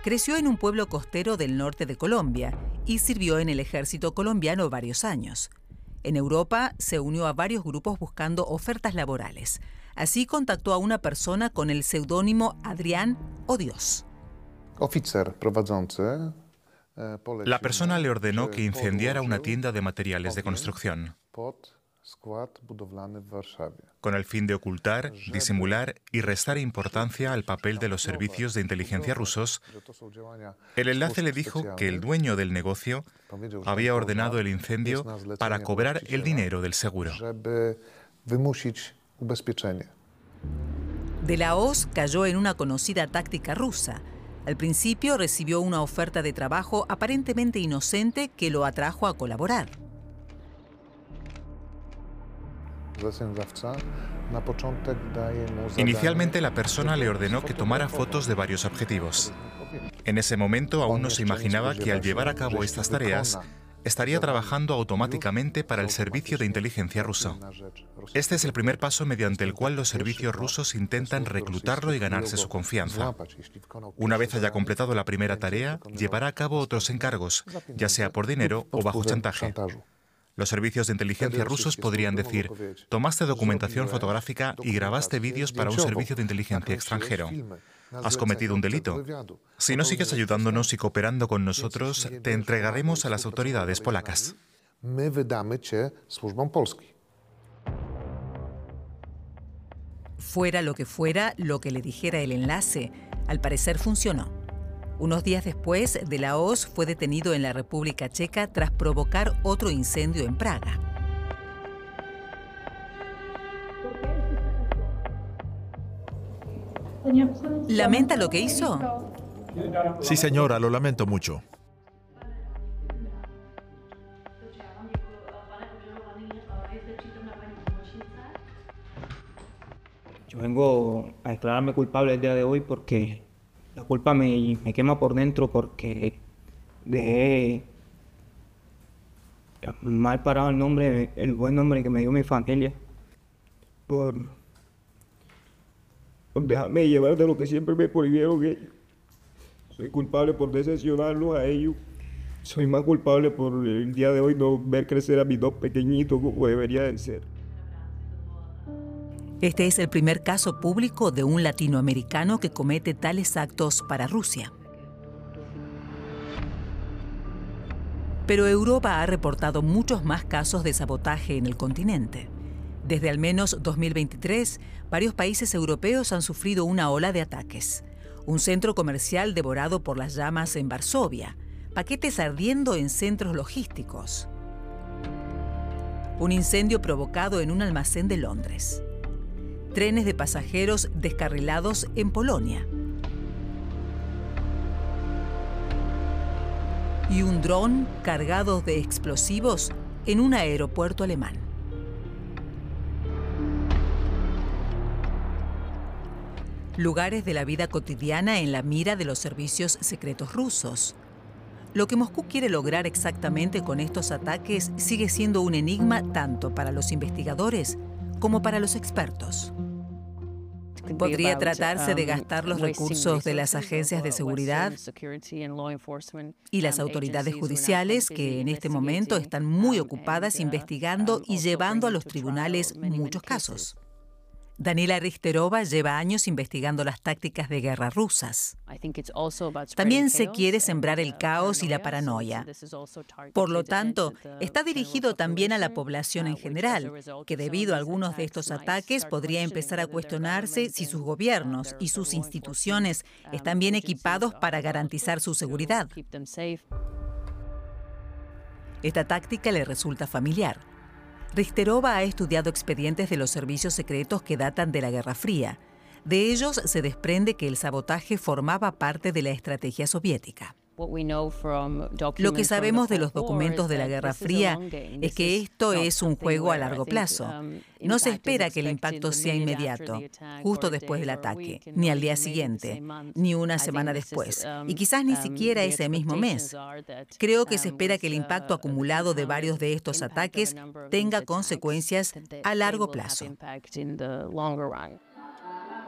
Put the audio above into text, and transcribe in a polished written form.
Creció en un pueblo costero del norte de Colombia y sirvió en el ejército colombiano varios años. En Europa se unió a varios grupos buscando ofertas laborales. Así contactó a una persona con el seudónimo Adrián o Dios. La persona le ordenó que incendiara una tienda de materiales de construcción, con el fin de ocultar, disimular y restar importancia al papel de los servicios de inteligencia rusos. El enlace le dijo que el dueño del negocio había ordenado el incendio para cobrar el dinero del seguro. De la hoz cayó en una conocida táctica rusa. Al principio recibió una oferta de trabajo aparentemente inocente que lo atrajo a colaborar. Inicialmente la persona le ordenó que tomara fotos de varios objetivos. En ese momento aún no se imaginaba que al llevar a cabo estas tareas estaría trabajando automáticamente para el servicio de inteligencia ruso. Este es el primer paso mediante el cual los servicios rusos intentan reclutarlo y ganarse su confianza. Una vez haya completado la primera tarea, llevará a cabo otros encargos, ya sea por dinero o bajo chantaje. Los servicios de inteligencia rusos podrían decir: tomaste documentación fotográfica y grabaste vídeos para un servicio de inteligencia extranjero. Has cometido un delito. Si no sigues ayudándonos y cooperando con nosotros, te entregaremos a las autoridades polacas. Fuera lo que le dijera el enlace, al parecer funcionó. Unos días después, de la hoz fue detenido en la República Checa tras provocar otro incendio en Praga. ¿Lamenta lo que hizo? Sí, señora, lo lamento mucho. Yo vengo a declararme culpable el día de hoy porque la culpa me quema por dentro, porque dejé mal parado el buen nombre que me dio mi familia, por dejarme llevar de lo que siempre me prohibieron ellos. Soy culpable por decepcionarlos a ellos. Soy más culpable por el día de hoy no ver crecer a mis dos pequeñitos como debería de ser. Este es el primer caso público de un latinoamericano que comete tales actos para Rusia. Pero Europa ha reportado muchos más casos de sabotaje en el continente. Desde al menos 2023, varios países europeos han sufrido una ola de ataques. Un centro comercial devorado por las llamas en Varsovia, paquetes ardiendo en centros logísticos. Un incendio provocado en un almacén de Londres. Trenes de pasajeros descarrilados en Polonia. Y un dron cargado de explosivos en un aeropuerto alemán. Lugares de la vida cotidiana en la mira de los servicios secretos rusos. Lo que Moscú quiere lograr exactamente con estos ataques sigue siendo un enigma tanto para los investigadores como para los expertos. Podría tratarse de gastar los recursos de las agencias de seguridad y las autoridades judiciales, que en este momento están muy ocupadas investigando y llevando a los tribunales muchos casos. Daniela Richterova lleva años investigando las tácticas de guerra rusas. También se quiere sembrar el caos y la paranoia. Por lo tanto, está dirigido también a la población en general, que debido a algunos de estos ataques podría empezar a cuestionarse si sus gobiernos y sus instituciones están bien equipados para garantizar su seguridad. Esta táctica le resulta familiar. Richterova ha estudiado expedientes de los servicios secretos que datan de la Guerra Fría. De ellos se desprende que el sabotaje formaba parte de la estrategia soviética. Lo que sabemos de los documentos de la Guerra Fría es que esto es un juego a largo plazo. No se espera que el impacto sea inmediato, justo después del ataque, ni al día siguiente, ni una semana después, y quizás ni siquiera ese mismo mes. Creo que se espera que el impacto acumulado de varios de estos ataques tenga consecuencias a largo plazo.